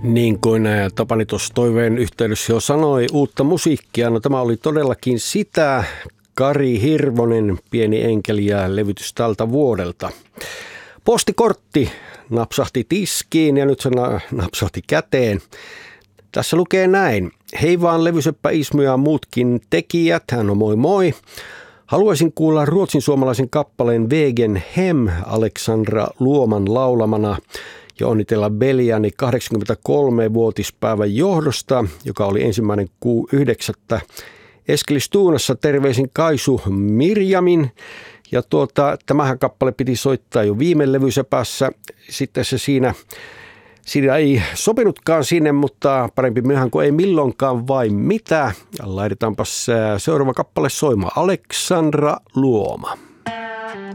Niin kuin Tapani tuossa toiveen yhteydessä jo sanoi, uutta musiikkia. No tämä oli todellakin sitä. Kari Hirvonen, Pieni enkeli ja levytys tältä vuodelta. Postikortti napsahti tiskiin ja nyt se napsahti käteen. Tässä lukee näin. Hei vaan levyseppä Ismo ja muutkin tekijät. Hän on moi moi. Haluaisin kuulla ruotsin suomalaisen kappaleen Wegen Hem Alexandra Luoman laulamana ja onnitella Beliani 83-vuotispäivän johdosta, joka oli 1.9. Eskilistuunassa. Terveisin Kaisu Mirjamin. Ja tämähän kappale piti soittaa jo viime levysepässä. Sitten se siinä ei sopinutkaan sinne, mutta parempi myöhään kuin ei milloinkaan vai mitä. Laitetaanpas seuraava kappale soimaan. Alexandra Luoma.